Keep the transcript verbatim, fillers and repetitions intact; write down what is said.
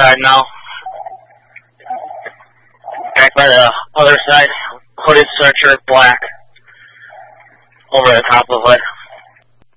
side now. Back by the other side, hooded sweatshirt, black, over the top of it.